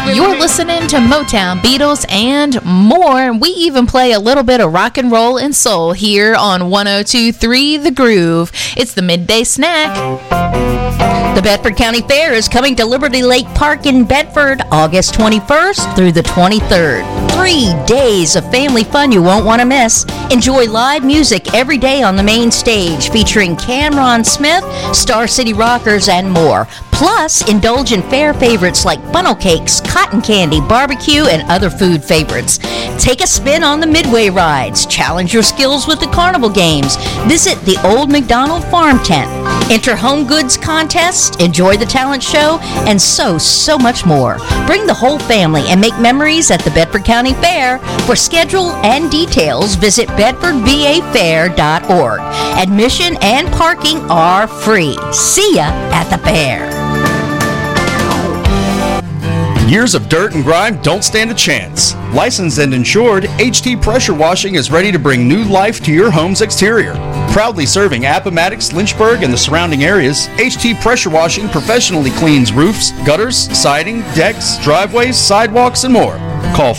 You're listening to Motown, Beatles, and more. We even play a little bit of rock and roll and soul here on 102.3 The Groove. It's the Midday Snack. The Bedford County Fair is coming to Liberty Lake Park in Bedford August 21st through the 23rd. 3 days of family fun you won't want to miss. Enjoy live music every day on the main stage featuring Cameron Smith, Star City Rockers, and more. Plus, indulge in fair favorites like funnel cakes, cotton candy, barbecue, and other food favorites. Take a spin on the Midway rides. Challenge your skills with the carnival games. Visit the Old McDonald Farm Tent. Enter home goods contest, enjoy the talent show, and so much more. Bring the whole family and make memories at the Bedford County Fair. For schedule and details, visit bedfordvafair.org. Admission and parking are free. See ya at the fair. Years of dirt and grime don't stand a chance. Licensed and insured, HT Pressure Washing is ready to bring new life to your home's exterior. Proudly serving Appomattox, Lynchburg, and the surrounding areas, HT Pressure Washing professionally cleans roofs, gutters, siding, decks, driveways, sidewalks, and more. Call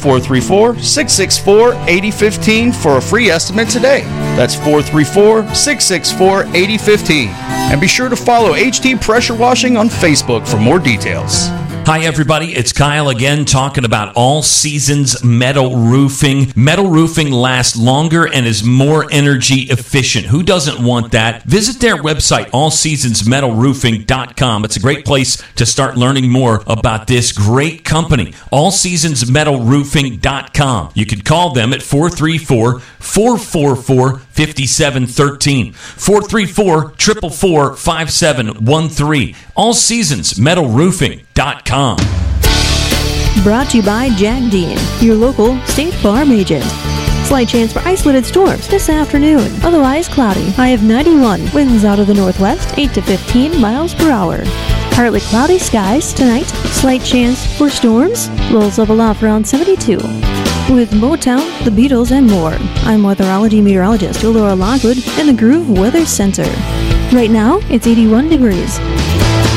434-664-8015 for a free estimate today. That's 434-664-8015. And be sure to follow HT Pressure Washing on Facebook for more details. Hi, everybody. It's Kyle again talking about All Seasons Metal Roofing. Metal roofing lasts longer and is more energy efficient. Who doesn't want that? Visit their website, allseasonsmetalroofing.com. It's a great place to start learning more about this great company, allseasonsmetalroofing.com. You can call them at 434-444-5713, 434-444-5713, allseasonsmetalroofing.com. Brought to you by Jack Dean, your local State Farm agent. Slight chance for isolated storms this afternoon. Otherwise cloudy. High of 91. Winds out of the northwest, 8 to 15 miles per hour. Partly cloudy skies tonight. Slight chance for storms. Lows level off around 72. With Motown, the Beatles, and more, I'm weatherology meteorologist Laura Lockwood in the Groove Weather Center. Right now, it's 81 degrees.